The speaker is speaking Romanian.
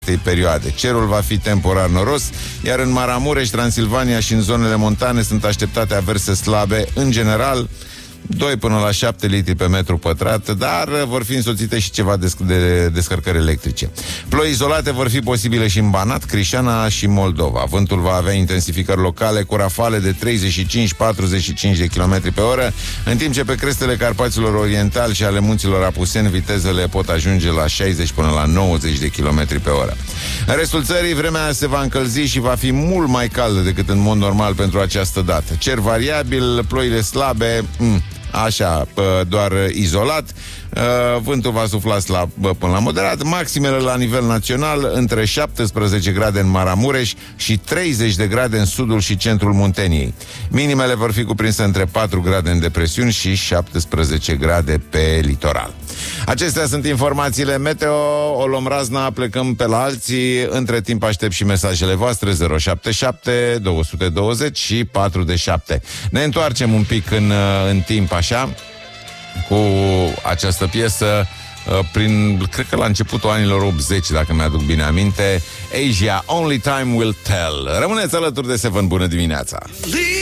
perioade. Cerul va fi temporar noros, iar în Maramureș, Transilvania și în zonele montane sunt așteptate averse slabe, în general 2 până la 7 litri pe metru pătrat, dar vor fi însoțite și ceva de descărcări electrice. Ploi izolate vor fi posibile și în Banat, Crișana și Moldova. Vântul va avea intensificări locale cu rafale de 35-45 de km pe oră, în timp ce pe crestele Carpaților Orientali și ale munților Apuseni vitezele pot ajunge la 60 până la 90 de km pe oră. În restul țării, vremea se va încălzi și va fi mult mai caldă decât în mod normal pentru această dată. Cer variabil, ploile slabe, așa, doar izolat. Vântul va sufla slab până la moderat. Maximele la nivel național între 17 grade în Maramureș și 30 de grade în sudul și centrul Munteniei. Minimele vor fi cuprinse între 4 grade în depresiuni și 17 grade pe litoral. Acestea sunt informațiile meteo. O luăm razna, plecăm pe la alții. Între timp aștept și mesajele voastre 077 220 și 4 de 7. Ne întoarcem un pic în timp așa cu această piesă cred că la începutul anilor 80, dacă mi-aduc bine aminte. Asia, Only Time Will Tell. Rămâneți alături de Seven, bună dimineața!